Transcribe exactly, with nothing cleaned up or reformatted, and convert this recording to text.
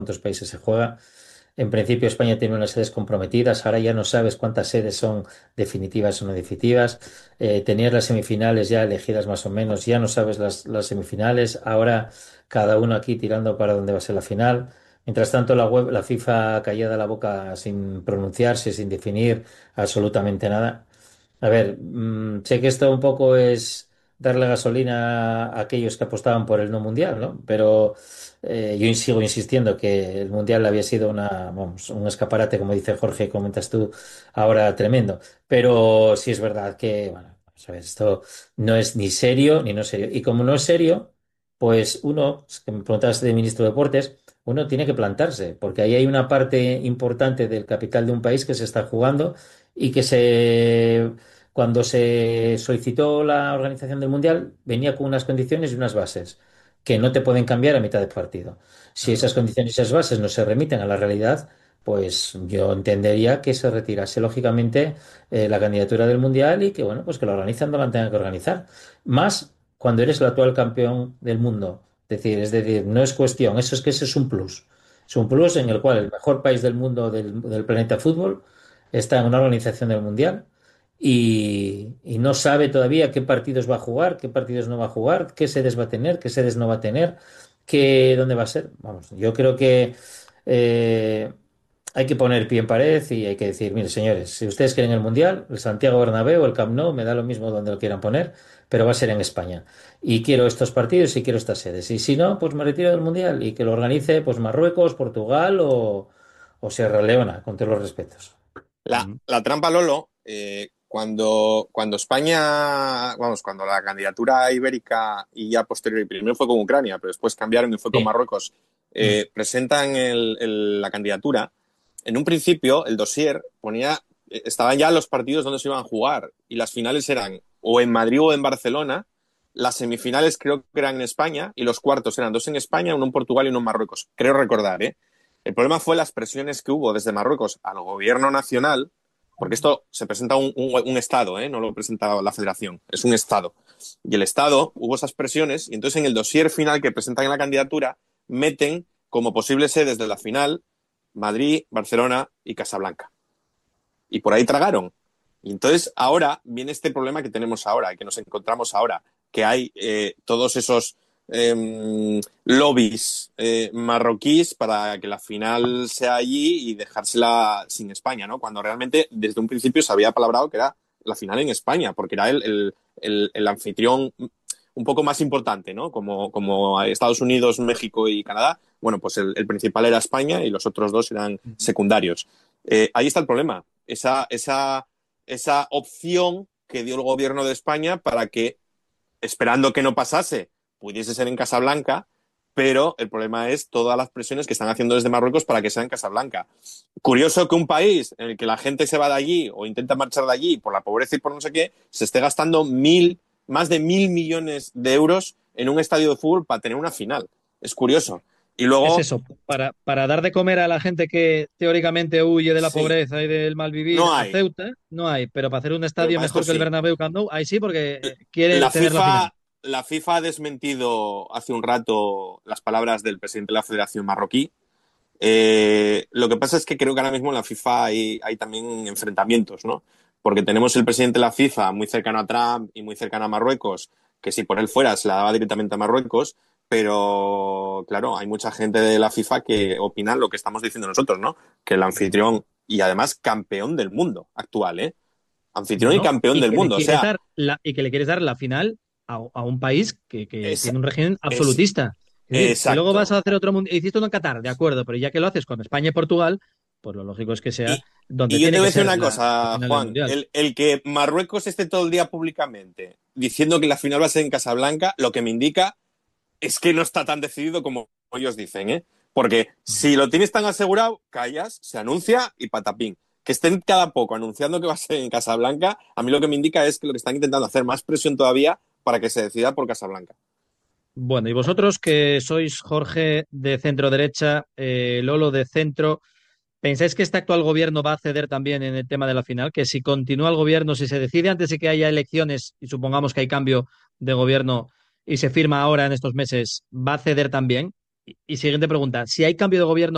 cuántos países se juega. En principio España tiene unas sedes comprometidas, ahora ya no sabes cuántas sedes son definitivas o no definitivas. Eh, tenías las semifinales ya elegidas más o menos, ya no sabes las, las semifinales, ahora cada uno aquí tirando para dónde va a ser la final. Mientras tanto, la web, la FIFA callada la boca sin pronunciarse, sin definir absolutamente nada. A ver, mm, sé que esto un poco es darle gasolina a aquellos que apostaban por el no mundial, ¿no? Pero eh, yo sigo insistiendo que el mundial había sido una, vamos, un escaparate, como dice Jorge, comentas tú ahora, tremendo. Pero sí es verdad que, bueno, vamos a ver, esto no es ni serio ni no serio. Y como no es serio, pues uno, es que me preguntas de ministro de Deportes, uno tiene que plantarse, porque ahí hay una parte importante del capital de un país que se está jugando y que se cuando se solicitó la organización del Mundial, venía con unas condiciones y unas bases que no te pueden cambiar a mitad de partido. Si Claro. esas condiciones y esas bases no se remiten a la realidad, pues yo entendería que se retirase lógicamente eh, la candidatura del Mundial y que bueno, pues que lo organizan donde la tengan que organizar. Más cuando eres el actual campeón del mundo. Es decir, es decir, no es cuestión, eso es que ese es un plus. Es un plus en el cual el mejor país del mundo del, del planeta fútbol está en una organización del Mundial y, y no sabe todavía qué partidos va a jugar, qué partidos no va a jugar, qué sedes va a tener, qué sedes no va a tener, qué, dónde va a ser. Vamos, yo creo que eh, hay que poner pie en pared y hay que decir, mire, señores, si ustedes quieren el Mundial, el Santiago Bernabéu, el Camp Nou, me da lo mismo donde lo quieran poner, pero va a ser en España. Y quiero estos partidos y quiero estas sedes. Y si no, pues me retiro del Mundial y que lo organice pues Marruecos, Portugal o, o Sierra Leona, con todos los respetos. La, Mm. la trampa, Lolo, eh, cuando, cuando España, vamos, cuando la candidatura ibérica y ya posterior, primero fue con Ucrania, pero después cambiaron y fue con Sí. Marruecos, Mm. eh, presentan el- el- la candidatura. En un principio, el dossier ponía, eh, estaban ya los partidos donde se iban a jugar y las finales eran o en Madrid o en Barcelona. Las semifinales creo que eran en España y los cuartos eran dos en España, uno en Portugal y uno en Marruecos. Creo recordar, ¿eh? El problema fue las presiones que hubo desde Marruecos al gobierno nacional, porque esto se presenta un, un, un Estado, ¿eh? No lo presenta la Federación, es un Estado. Y el Estado hubo esas presiones y entonces en el dossier final que presentan en la candidatura meten como posibles sedes de la final Madrid, Barcelona y Casablanca. Y por ahí tragaron. Y entonces ahora viene este problema que tenemos ahora, que nos encontramos ahora, que hay eh, todos esos eh, lobbies eh, marroquíes para que la final sea allí y dejársela sin España, ¿no? Cuando realmente desde un principio se había palabrado que era la final en España, porque era el, el, el, el anfitrión un poco más importante, ¿no? Como, como Estados Unidos, México y Canadá, bueno, pues el, el principal era España y los otros dos eran secundarios. Eh, ahí está el problema, esa, esa, esa opción que dio el gobierno de España para que, esperando que no pasase, pudiese ser en Casablanca, pero el problema es todas las presiones que están haciendo desde Marruecos para que sea en Casablanca. Curioso que un país en el que la gente se va de allí o intenta marchar de allí por la pobreza y por no sé qué, se esté gastando mil, más de mil millones de euros en un estadio de fútbol para tener una final. Es curioso. Y Es luego, eso, para, para dar de comer a la gente que teóricamente huye de la sí, pobreza y del mal vivir no a hay, Ceuta, no hay, pero para hacer un pero estadio para esto mejor que el sí. Bernabéu Camp Nou, ahí sí, porque quieren La tener la final. FIFA, la FIFA ha desmentido hace un rato las palabras del presidente de la Federación Marroquí. Eh, lo que pasa es que creo que ahora mismo en la FIFA hay, hay también enfrentamientos, ¿no? Porque tenemos el presidente de la FIFA muy cercano a Trump y muy cercano a Marruecos, que si por él fuera se la daba directamente a Marruecos, pero claro, hay mucha gente de la FIFA que opina lo que estamos diciendo nosotros, ¿no? Que el anfitrión y además campeón del mundo actual, ¿eh? Anfitrión y Bueno, campeón y del que le mundo, o quieres sea, dar la, y que le quieres dar la final a, a un país que, que es, tiene un régimen es absolutista. Es decir, que luego vas exacto. a hacer otro mundial, hiciste uno en Qatar, de acuerdo, pero ya que lo haces con España y Portugal, pues lo lógico es que sea Y, donde y yo te tiene voy a que decir ser una la, la cosa, final del Juan. mundial. El, el que Marruecos esté todo el día públicamente diciendo que la final va a ser en Casablanca, lo que me indica es que no está tan decidido como ellos dicen, ¿eh? Porque si lo tienes tan asegurado, callas, se anuncia y patapín. Que estén cada poco anunciando que va a ser en Casablanca, a mí lo que me indica es que lo que están intentando hacer más presión todavía para que se decida por Casablanca. Bueno, y vosotros que sois Jorge de centro derecha, eh, Lolo de centro, ¿pensáis que este actual gobierno va a ceder también en el tema de la final? Que si continúa el gobierno, si se decide antes de que haya elecciones, y supongamos que hay cambio de gobierno y se firma ahora en estos meses, ¿va a ceder también? Y, y siguiente pregunta, si hay cambio de gobierno,